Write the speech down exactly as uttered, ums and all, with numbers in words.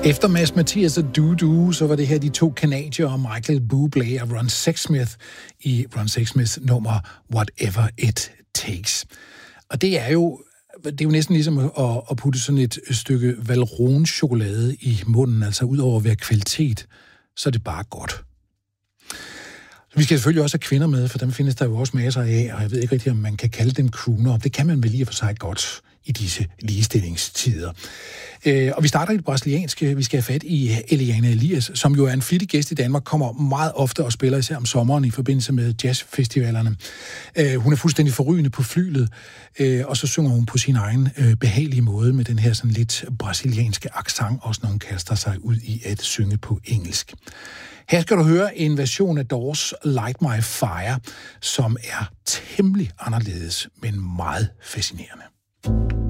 Efter Mads Mathias og Dudu, så var det her de to kanadiere, Michael Bublé og Ron Sexsmith i Ron Sexsmiths nummer Whatever It Takes. Og det er jo, det er jo næsten ligesom at, at putte sådan et stykke Valrhone-chokolade i munden, altså ud over at være kvalitet, så er det bare godt. Vi skal selvfølgelig også have kvinder med, for dem findes der jo også masser af, og jeg ved ikke rigtig, om man kan kalde dem crooner. Det kan man vel lige for sig godt i disse ligestillingstider. Øh, og vi starter i det brasilianske. Vi skal have fat i Eliana Elias, som jo er en flittig gæst i Danmark, kommer meget ofte og spiller især om sommeren i forbindelse med jazzfestivalerne. Øh, hun er fuldstændig forrygende på flylet, øh, og så synger hun på sin egen øh, behagelige måde med den her sådan lidt brasilianske accent, også når hun kaster sig ud i at synge på engelsk. Her skal du høre en version af Doors Light My Fire, som er temmelig anderledes, men meget fascinerende.